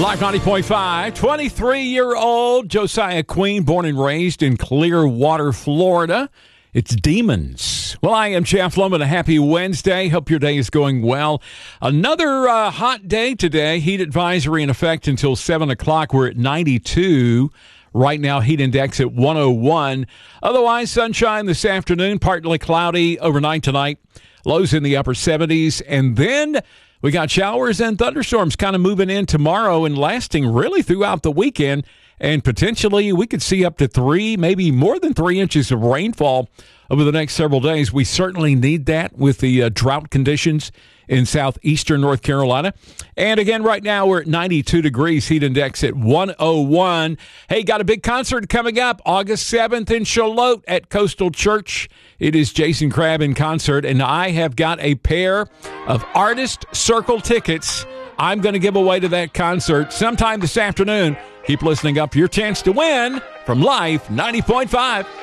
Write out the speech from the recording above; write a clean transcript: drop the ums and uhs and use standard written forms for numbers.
Live 90.5, 23-year-old Josiah Queen, born and raised in Clearwater, Florida. It's Demons. Well, I am Jeff Loman. A happy Wednesday. Hope your day is going well. Another hot day today. Heat advisory in effect until 7 o'clock. We're at 92. Right now, heat index at 101. Otherwise, sunshine this afternoon, partly cloudy overnight tonight. Lows in the upper 70s. And then we got showers and thunderstorms kind of moving in tomorrow and lasting really throughout the weekend. And potentially we could see up to 3, maybe more than 3 inches of rainfall over the next several days. We certainly need that with the drought conditions in southeastern North Carolina. And again, right now we're at 92 degrees, heat index at 101. Hey, got a big concert coming up August 7th in Charlotte at Coastal Church. It is Jason Crabb in concert, and I have got a pair of Artist Circle tickets I'm going to give away to that concert sometime this afternoon. Keep listening up for your chance to win from Life 90.5.